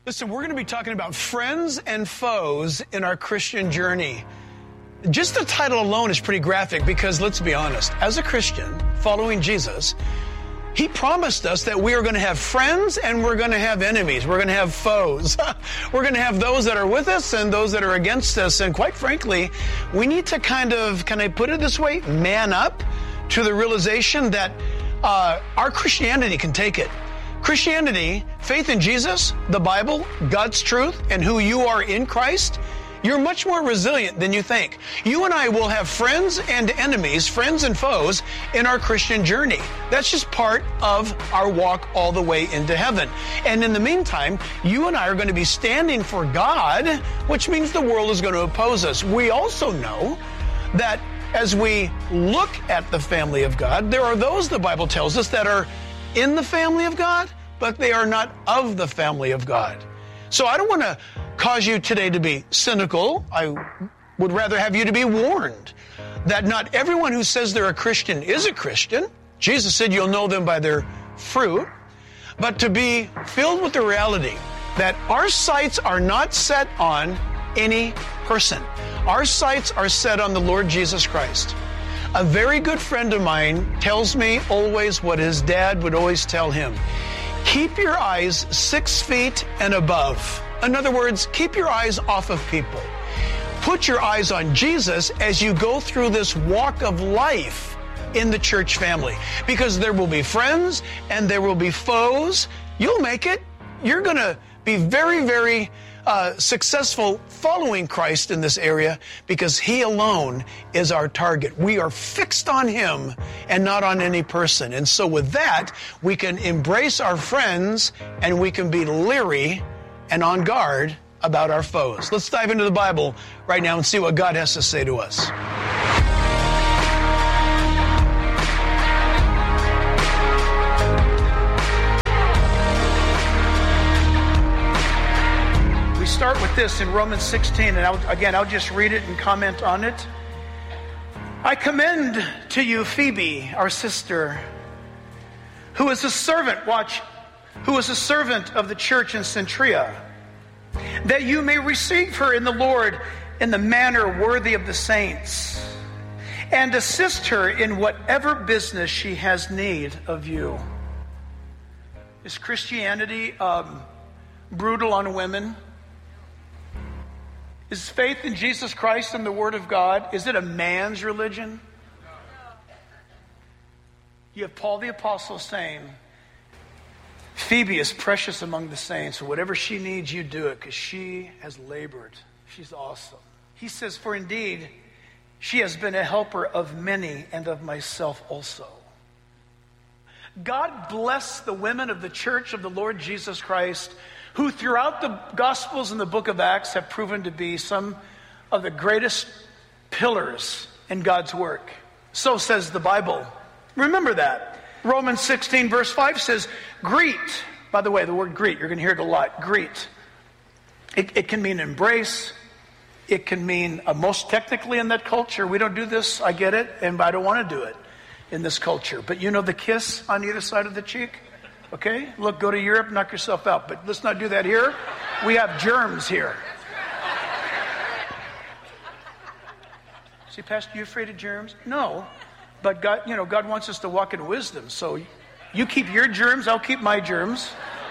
Listen, we're going to be talking about friends and foes in our Christian journey. Just the title alone is pretty graphic because, let's be honest, as a Christian following Jesus, He promised us that we are going to have friends and we're going to have enemies. We're going to have foes. We're going to have those that are with us and those that are against us. And quite frankly, we need to kind of, can I put it this way, man up to the realization that our Christianity can take it. Christianity, faith in Jesus, the Bible, God's truth, and who you are in Christ, you're much more resilient than you think. You and I will have friends and enemies, friends and foes in our Christian journey. That's just part of our walk all the way into heaven. And in the meantime, you and I are going to be standing for God, which means the world is going to oppose us. We also know that as we look at the family of God, there are those, the Bible tells us, that are in the family of God, but they are not of the family of God. So I don't want to cause you today to be cynical. I would rather have you to be warned that not everyone who says they're a Christian is a Christian. Jesus said you'll know them by their fruit. But to be filled with the reality that our sights are not set on any person. Our sights are set on the Lord Jesus Christ. A very good friend of mine tells me always what his dad would always tell him. Keep your eyes 6 feet and above. In other words, keep your eyes off of people. Put your eyes on Jesus as you go through this walk of life in the church family. Because there will be friends and there will be foes. You'll make it. You're going to be very, very successful following Christ in this area because He alone is our target. We are fixed on Him and not on any person. And so with that, we can embrace our friends and we can be leery and on guard about our foes. Let's dive into the Bible right now and see what God has to say to us. Start with this in Romans 16, and I'll just read it and comment on it. I commend to you Phoebe, our sister, who is a servant of the church in Centuria, that you may receive her in the Lord in the manner worthy of the saints, and assist her in whatever business she has need of you. Is Christianity brutal on women? Is faith in Jesus Christ and the Word of God, is it a man's religion? You have Paul the Apostle saying, Phoebe is precious among the saints, so whatever she needs, you do it, because she has labored. She's awesome. He says, for indeed, she has been a helper of many and of myself also. God bless the women of the church of the Lord Jesus Christ, who throughout the Gospels and the book of Acts have proven to be some of the greatest pillars in God's work. So says the Bible. Remember that. Romans 16 verse 5 says, greet. By the way, the word greet, you're going to hear it a lot. Greet. It can mean embrace. It can mean, most technically in that culture, we don't do this, I get it, and I don't want to do it in this culture. But you know the kiss on either side of the cheek? Okay, look, go to Europe, knock yourself out. But let's not do that here. We have germs here. See, Pastor, you afraid of germs? No, but God wants us to walk in wisdom. So you keep your germs, I'll keep my germs.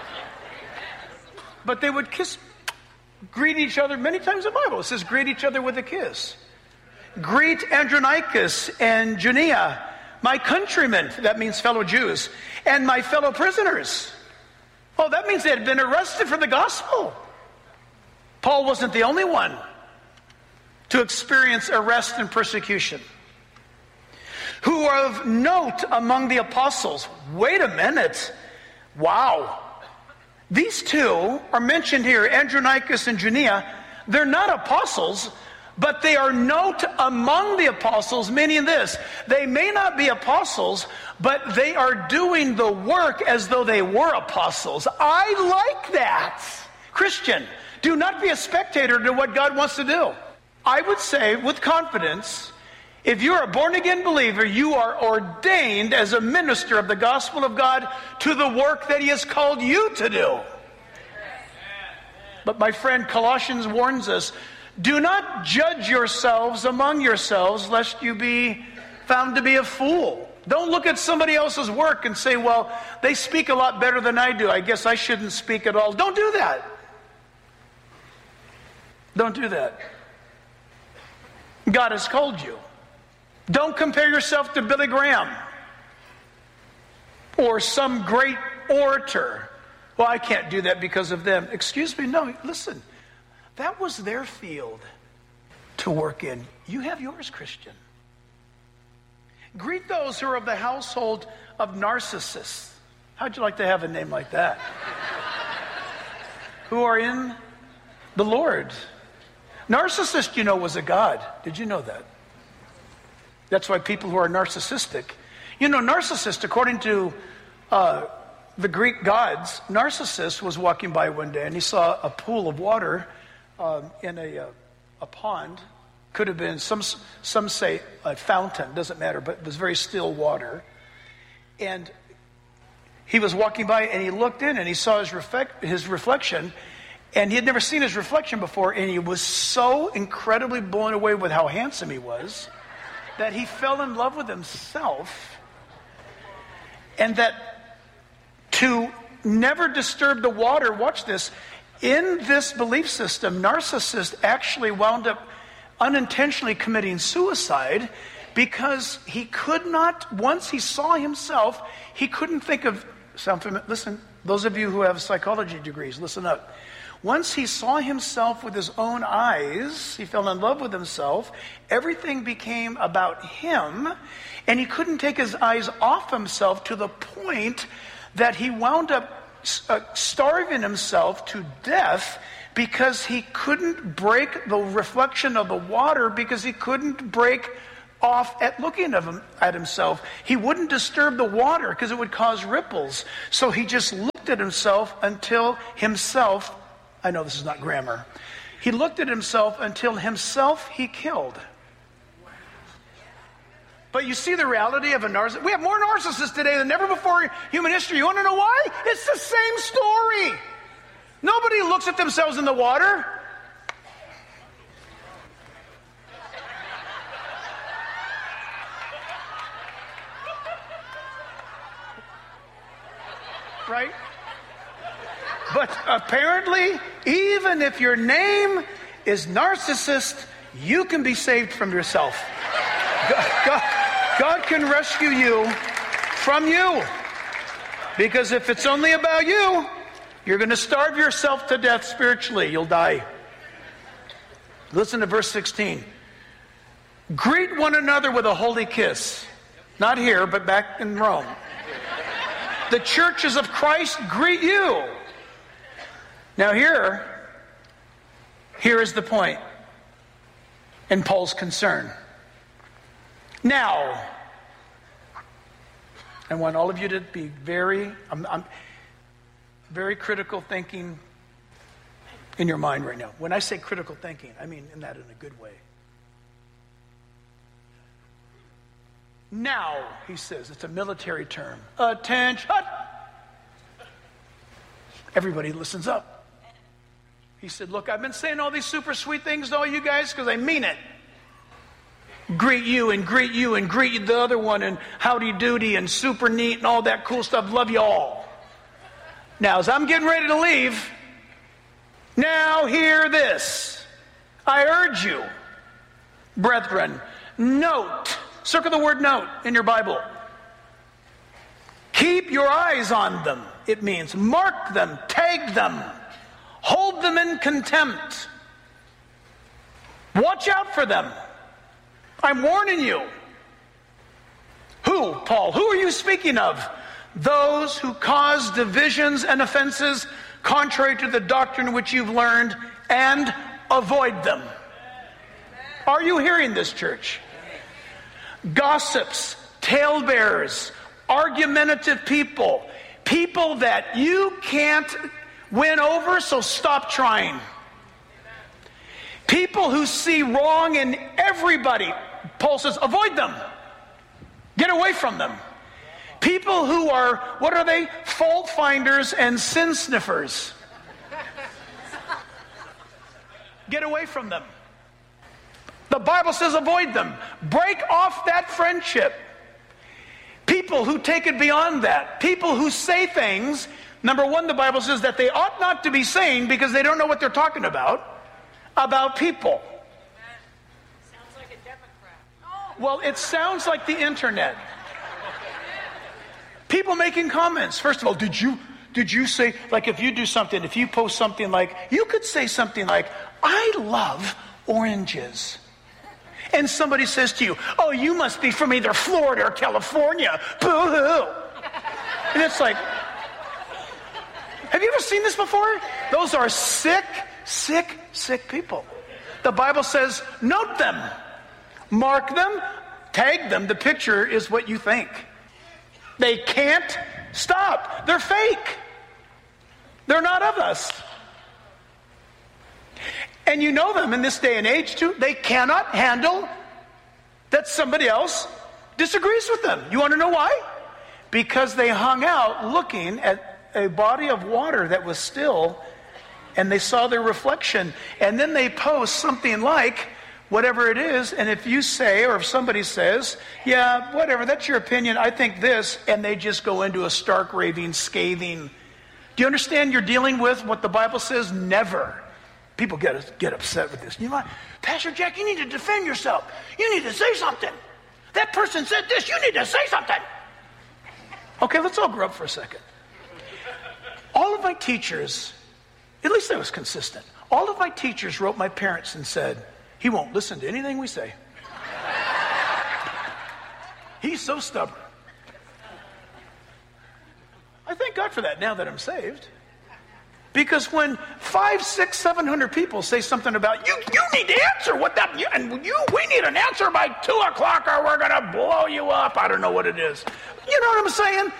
But they would greet each other many times in the Bible. It says greet each other with a kiss. Greet Andronicus and Junia, my countrymen, that means fellow Jews, and my fellow prisoners. Oh, that means they had been arrested for the gospel. Paul wasn't the only one to experience arrest and persecution. Who are of note among the apostles. Wait a minute. Wow. These two are mentioned here, Andronicus and Junia. They're not apostles, but they are note among the apostles, meaning this. They may not be apostles, but they are doing the work as though they were apostles. I like that. Christian, do not be a spectator to what God wants to do. I would say with confidence, if you're a born-again believer, you are ordained as a minister of the gospel of God to the work that He has called you to do. But my friend, Colossians warns us, do not judge yourselves among yourselves, lest you be found to be a fool. Don't look at somebody else's work and say, well, they speak a lot better than I do. I guess I shouldn't speak at all. Don't do that. Don't do that. God has called you. Don't compare yourself to Billy Graham or some great orator. Well, I can't do that because of them. Excuse me, no, listen. That was their field to work in. You have yours, Christian. Greet those who are of the household of Narcissus. How'd you like to have a name like that? Who are in the Lord. Narcissist, was a god. Did you know that? That's why people who are narcissistic. Narcissist, according to the Greek gods, Narcissus was walking by one day and he saw a pool of water in a pond. Could have been, some say a fountain, doesn't matter, but it was very still water. And he was walking by and he looked in and he saw his reflection, and he had never seen his reflection before, and he was so incredibly blown away with how handsome he was that he fell in love with himself, and that to never disturb the water, watch this, in this belief system, Narcissist actually wound up unintentionally committing suicide because he could not, once he saw himself, he couldn't think of something. Listen, those of you who have psychology degrees, listen up. Once he saw himself with his own eyes, he fell in love with himself, everything became about him, and he couldn't take his eyes off himself to the point that he wound up starving himself to death because he couldn't break the reflection of the water, because he couldn't break off at looking at himself. He wouldn't disturb the water because it would cause ripples. So he just looked at himself until himself, I know this is not grammar, he looked at himself until himself he killed. But you see the reality of a narcissist. We have more narcissists today than ever before in human history. You want to know why? It's the same story. Nobody looks at themselves in the water. Right? But apparently, even if your name is Narcissist, you can be saved from yourself. God can rescue you from you. Because if it's only about you, you're going to starve yourself to death spiritually. You'll die. Listen to verse 16. Greet one another with a holy kiss. Not here, but back in Rome. The churches of Christ greet you. Now here is the point in Paul's concern. Now, I want all of you to be very critical thinking in your mind right now. When I say critical thinking, I mean in that in a good way. Now, he says, it's a military term. Attention. Everybody listens up. He said, look, I've been saying all these super sweet things to all you guys because I mean it. Greet you and greet you and greet the other one and howdy doody and super neat and all that cool stuff. Love you all. Now, as I'm getting ready to leave, now hear this. I urge you, brethren, note, circle the word note in your Bible. Keep your eyes on them. It means mark them, tag them, hold them in contempt. Watch out for them. I'm warning you. Who, Paul? Who are you speaking of? Those who cause divisions and offenses contrary to the doctrine which you've learned, and avoid them. Are you hearing this, church? Gossips, talebearers, argumentative people, people that you can't win over, so stop trying. People who see wrong in everybody, Paul says, avoid them. Get away from them. People who are, what are they? Fault finders and sin sniffers. Get away from them. The Bible says avoid them. Break off that friendship. People who take it beyond that. People who say things, number one, the Bible says that they ought not to be saying because they don't know what they're talking about people. Sounds like a Democrat. Well, it sounds like the internet. People making comments. First of all, did you say, like if you do something, if you post something like, you could say something like, I love oranges. And somebody says to you, oh, you must be from either Florida or California. Boo-hoo. And it's like, have you ever seen this before? Those are sick people. The Bible says, note them, mark them, tag them. The picture is what you think. They can't stop. They're fake. They're not of us. And you know them in this day and age too. They cannot handle that somebody else disagrees with them. You want to know why? Because they hung out looking at a body of water that was still, and they saw their reflection. And then they post something like, whatever it is, and if you say, or if somebody says, yeah, whatever, that's your opinion, I think this, and they just go into a stark, raving, scathing. Do you understand you're dealing with what the Bible says? Never. People get upset with this. You know what? Pastor Jack, you need to defend yourself. You need to say something. That person said this. You need to say something. Okay, let's all grow up for a second. All of my teachers, at least I was consistent. All of my teachers wrote my parents and said, he won't listen to anything we say. He's so stubborn. I thank God for that now that I'm saved. Because when 500, 600, 700 people say something about you need to answer what that, we need an answer by 2 o'clock or we're going to blow you up. I don't know what it is. You know what I'm saying?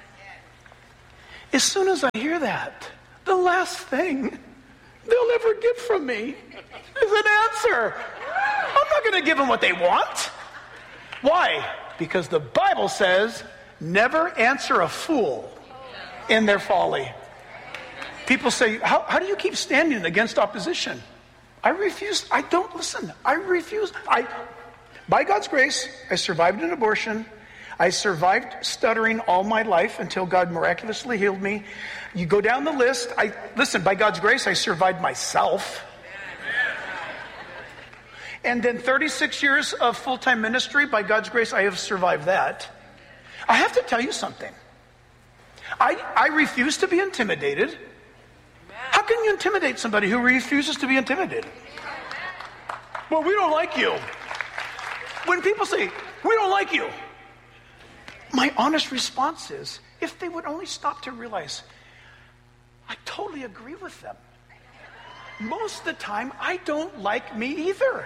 As soon as I hear that, the last thing they'll ever get from me is an answer. I'm not going to give them what they want. Why? Because the Bible says, never answer a fool in their folly. People say, how do you keep standing against opposition? I refuse. I don't listen. I refuse. By God's grace, I survived an abortion. I survived stuttering all my life until God miraculously healed me. You go down the list. Listen, by God's grace, I survived myself. And then 36 years of full-time ministry. By God's grace, I have survived that. I have to tell you something. I refuse to be intimidated. How can you intimidate somebody who refuses to be intimidated? Well, we don't like you. When people say, we don't like you, my honest response is, if they would only stop to realize, I totally agree with them. Most of the time, I don't like me either.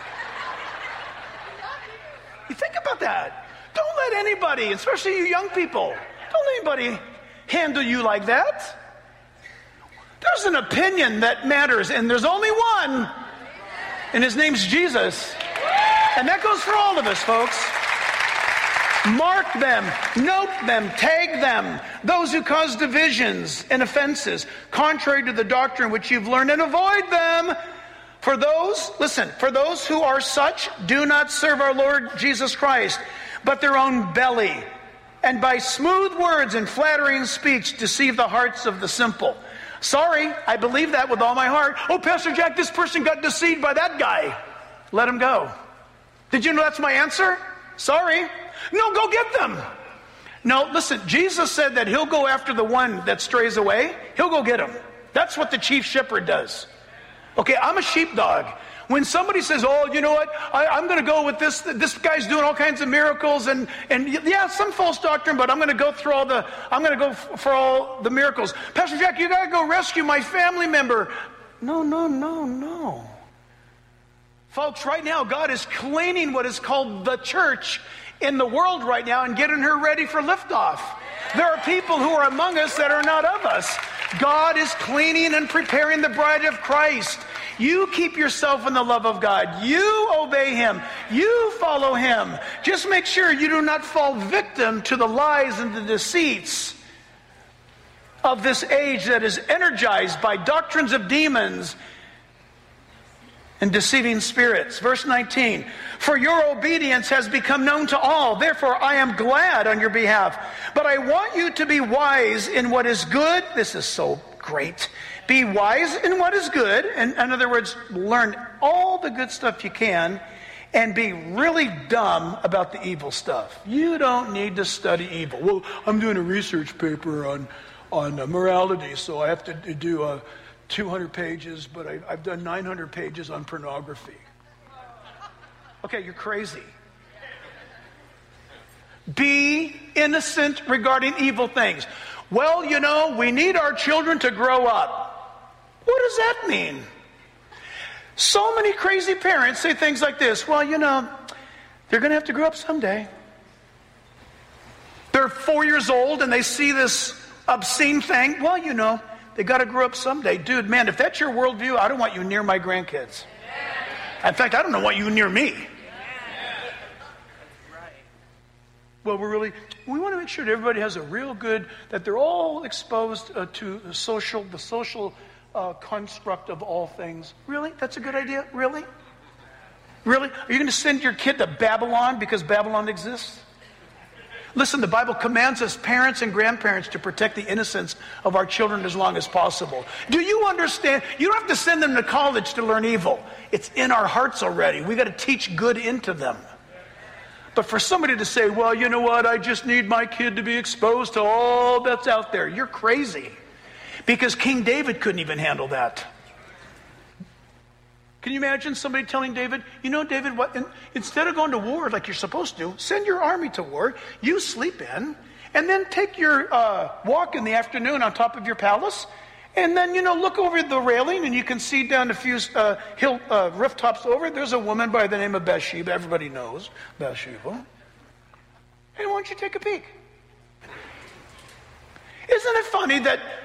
You think about that. Don't let anybody, especially you young people, don't let anybody handle you like that. There's an opinion that matters, and there's only one, and his name's Jesus. And that goes for all of us, folks. Mark them, note them, tag them, those who cause divisions and offenses, contrary to the doctrine which you've learned, and avoid them. For those who are such do not serve our Lord Jesus Christ, but their own belly, and by smooth words and flattering speech deceive the hearts of the simple. Sorry, I believe that with all my heart. Oh, Pastor Jack, this person got deceived by that guy. Let him go. Did you know that's my answer? Sorry. No, go get them. No, listen, Jesus said that he'll go after the one that strays away. He'll go get him. That's what the chief shepherd does. Okay, I'm a sheepdog. When somebody says, oh, you know what, I'm going to go with this guy's doing all kinds of miracles and yeah, some false doctrine, but I'm going to go for all the miracles. Pastor Jack, you got to go rescue my family member. No. Folks, right now, God is cleaning what is called the church in the world right now and getting her ready for liftoff. There are people who are among us that are not of us. God is cleaning and preparing the bride of Christ. You keep yourself in the love of God. You obey him. You follow him. Just make sure you do not fall victim to the lies and the deceits of this age that is energized by doctrines of demons. and deceiving spirits. Verse 19, for your obedience has become known to all. Therefore, I am glad on your behalf. But I want you to be wise in what is good. This is so great. Be wise in what is good. And in other words, learn all the good stuff you can and be really dumb about the evil stuff. You don't need to study evil. Well, I'm doing a research paper on morality, so I have to do 200 pages, but I've done 900 pages on pornography. Okay, you're crazy. Be innocent regarding evil things. Well, you know, we need our children to grow up. What does that mean? So many crazy parents say things like this. Well, you know, they're going to have to grow up someday. They're 4 years old and they see this obscene thing. Well, you know, they got to grow up someday. Dude, man, if that's your worldview, I don't want you near my grandkids. In fact, I don't want you near me. Well, we want to make sure that everybody has a real good, that they're all exposed to the social construct of all things. Really? That's a good idea? Really? Really? Are you going to send your kid to Babylon because Babylon exists? Listen, the Bible commands us, parents and grandparents, to protect the innocence of our children as long as possible. Do you understand? You don't have to send them to college to learn evil. It's in our hearts already. We got to teach good into them. But for somebody to say, well, you know what, I just need my kid to be exposed to all that's out there, you're crazy. Because King David couldn't even handle that. Can you imagine somebody telling David, you know, David, what? Instead of going to war like you're supposed to, send your army to war, you sleep in, and then take your walk in the afternoon on top of your palace, and then, you know, look over the railing, and you can see down a few rooftops over, there's a woman by the name of Bathsheba. Everybody knows Bathsheba. And why don't you take a peek? Isn't it funny that